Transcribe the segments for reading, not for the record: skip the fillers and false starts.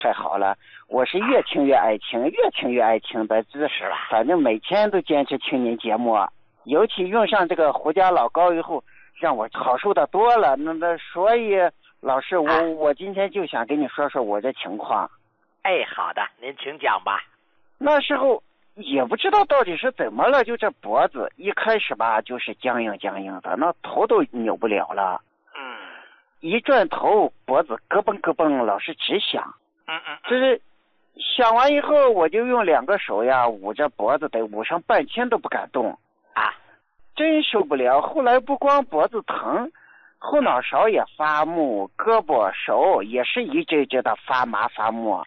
太好了，我是越听越爱听，越听越爱听的，这是吧？ 反正每天都坚持听您节目，尤其用上这个胡家老高以后，让我好受的多了。所以老师，我今天就想跟你说说我这情况。 哎，好的，您请讲吧。 那时候也不知道到底是怎么了，就这脖子一开始吧，就是僵硬的，那头都扭不了了。一转头，脖子咯嘣咯嘣，老是直响。就是想完以后，我就用2个手呀捂着脖子，得捂上半天都不敢动啊， 真受不了。后来不光脖子疼，后脑勺也发木，胳膊手也是一阵阵的发麻发木。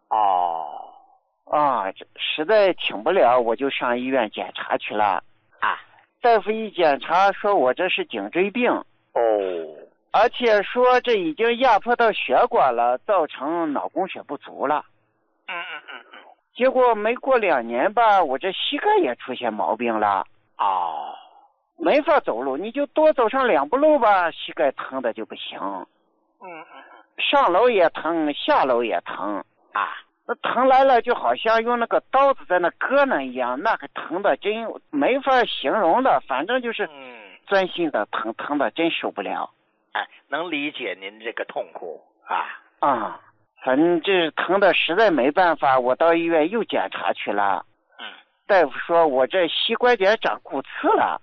实在挺不了，我就上医院检查去了。大夫一检查说我这是颈椎病。而且说这已经压迫到血管了，造成脑供血不足了。结果没过2年吧，我这膝盖也出现毛病了。没法走路，你就多走上2步路吧，膝盖疼的就不行。上楼也疼，下楼也疼。那疼来了就好像用那个刀子在那割那一样，那个疼的真没法形容的，反正就是钻心的疼，疼的真受不了。 能理解您这个痛苦反正这疼的实在没办法，我到医院又检查去了。大夫说我这膝关节长骨刺了。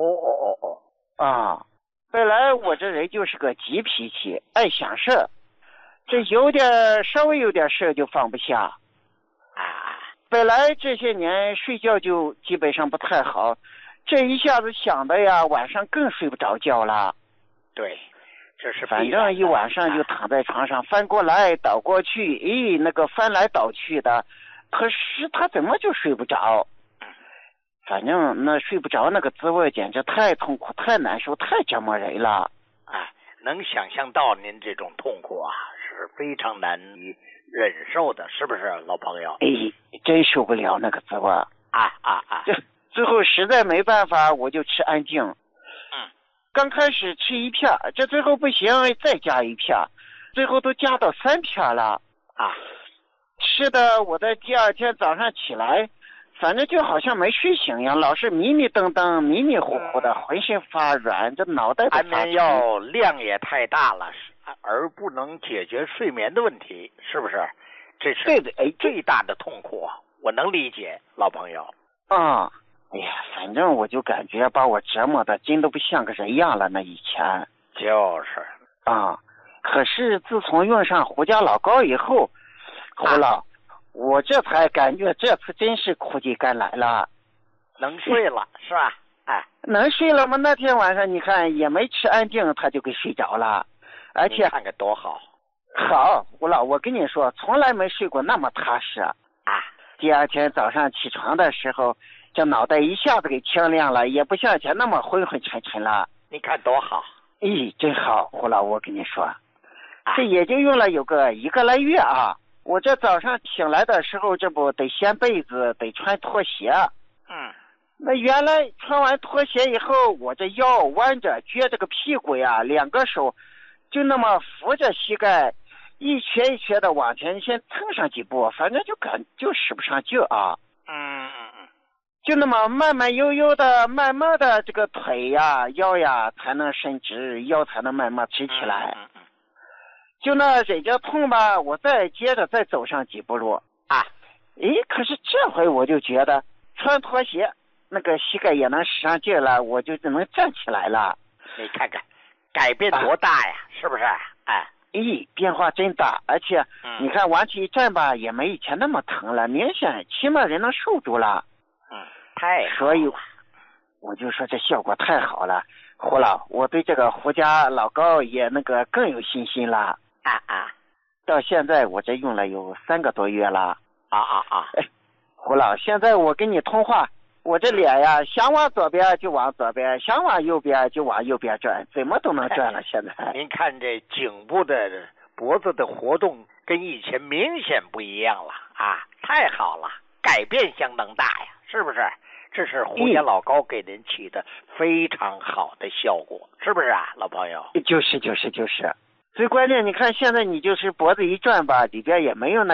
本来我这人就是个急脾气，爱想事儿，这稍微有点事就放不下。本来这些年睡觉就基本上不太好，这一下子想的呀，晚上更睡不着觉了。 对，这是反正一晚上就躺在床上翻过来倒过去，那个翻来倒去的，可是他怎么就睡不着？反正那睡不着那个滋味简直太痛苦、太难受、太折磨人了。 能想象到您这种痛苦是非常难以忍受的，是不是老朋友？ 真受不了那个滋味。最后实在没办法，我就吃安静。刚开始吃1片，这最后不行，再加1片，最后都加到3片了。吃的我在第2天早上起来，反正就好像没睡醒一样，老是迷迷瞪瞪、迷迷糊糊的，浑身发软，这脑袋都发沉。 安眠药量也太大了，而不能解决睡眠的问题，是不是？这是最大的痛苦，我能理解，老朋友。 反正我就感觉把我折磨的真都不像个人样了。那以前就是可是自从用上胡家老高以后，胡老，我这才感觉这次真是苦尽甘来了， 能睡了是吧？ 能睡了吗？那天晚上你看也没吃安静，他就给睡着了，而且看看多好。 胡老，我跟你说，从来没睡过那么踏实。第2天早上起床的时候，这脑袋一下子给清亮了，也不像以前那么昏昏沉沉了。 你看多好。 真好，胡老，我跟你说，这也就用了有个1个来月我这早上醒来的时候，这不得掀被子，得穿拖鞋。那原来穿完拖鞋以后，我这腰弯着撅着个屁股呀，2个手就那么扶着膝盖，一瘸一瘸的往前先蹭上几步，反正就使不上劲就那么慢慢悠悠的、慢慢的，这个腿呀、腰呀才能伸直，腰才能慢慢直起来。就那忍着痛吧，我再接着再走上几步路可是这回我就觉得穿拖鞋那个膝盖也能使上劲了，我就能站起来了。 你看看改变多大呀，是不是？ 变化真大，而且你看往起一站吧，也没以前那么疼了，明显起码人能受住了。 太好了。 所以我就说这效果太好了，胡老，我对这个胡家老高也更有信心了。到现在我这用了有3个多月了。胡老，现在我跟你通话，我这脸呀，想往左边就往左边，想往右边就往右边转，怎么都能转了。现在您看这颈部的脖子的活动跟以前明显不一样了太好了，改变相当大呀，是不是？这是胡家老高给您起的非常好的效果，是不是老朋友？ 就是。 最关键，你看现在你就是脖子一转吧，里边也没有那